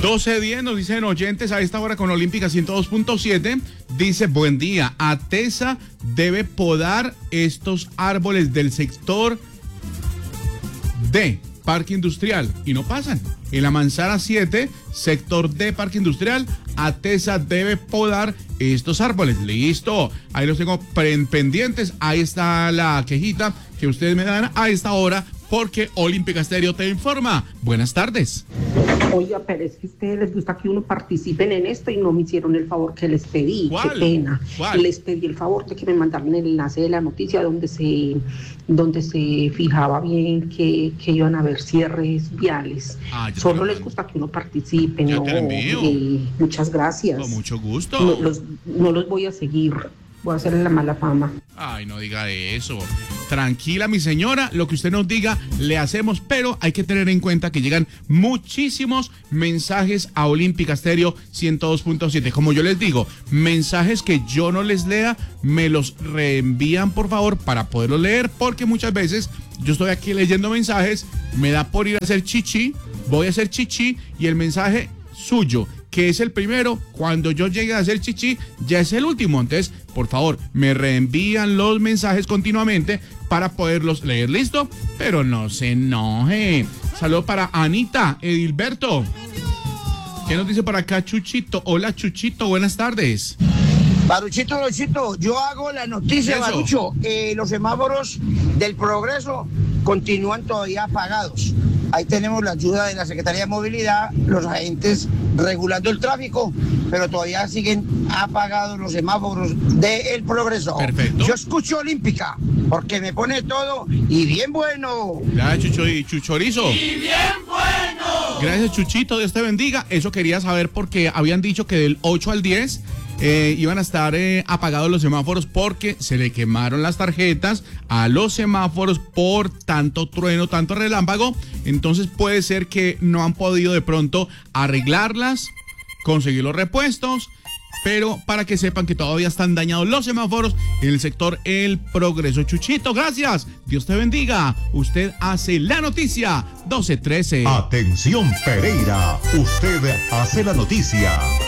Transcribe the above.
12:10 nos dicen oyentes a esta hora con Olímpica 102.7. Dice, buen día, ATESA debe podar estos árboles del sector D, Parque Industrial, y no pasan. En la Manzana 7, sector D, Parque Industrial, ATESA debe podar estos árboles. Listo, ahí los tengo pendientes. Ahí está la quejita que ustedes me dan a esta hora, porque Olímpica Estéreo te informa. Buenas tardes. Oiga, pero es que a ustedes les gusta que uno participen en esto y no me hicieron el favor que les pedí. ¿Cuál? Qué pena. ¿Cuál? Les pedí el favor de que me mandaran el enlace de la noticia donde se fijaba bien que iban a haber cierres viales. Solo les gusta que uno participe, Yo ¿no? te lo envío. Muchas gracias. Con mucho gusto. No los voy a seguir. Voy a hacerle la mala fama. Ay, no diga eso. Tranquila, mi señora, lo que usted nos diga, le hacemos, pero hay que tener en cuenta que llegan muchísimos mensajes a Olímpica Estéreo 102.7. Como yo les digo, mensajes que yo no les lea, me los reenvían, por favor, para poderlos leer, porque muchas veces yo estoy aquí leyendo mensajes, me da por ir a hacer chichi, voy a hacer chichi, y el mensaje suyo, que es el primero, cuando yo llegue a hacer chichi, ya es el último. Entonces, por favor, me reenvían los mensajes continuamente para poderlos leer. ¿Listo? Pero no se enoje. Saludo para Anita, Edilberto. ¿Qué nos dice por acá Chuchito? Hola, Chuchito, buenas tardes. Baruchito, yo hago la noticia, Eso. Barucho. Los semáforos del Progreso continúan todavía apagados. Ahí tenemos la ayuda de la Secretaría de Movilidad, los agentes regulando el tráfico, pero todavía siguen apagados los semáforos del Progreso. Perfecto. Yo escucho Olímpica, porque me pone todo y bien bueno. Gracias, Chucho y Chuchorizo. ¡Y bien bueno! Gracias, Chuchito, Dios te bendiga. Eso quería saber porque habían dicho que del 8 al 10 iban a estar apagados los semáforos porque se le quemaron las tarjetas a los semáforos por tanto trueno, tanto relámpago. Entonces puede ser que no han podido de pronto arreglarlas, conseguir los repuestos, pero para que sepan que todavía están dañados los semáforos en el sector El Progreso. Chuchito, gracias. Dios te bendiga. Usted hace la noticia. 12:13. Atención, Pereira. Usted hace la noticia.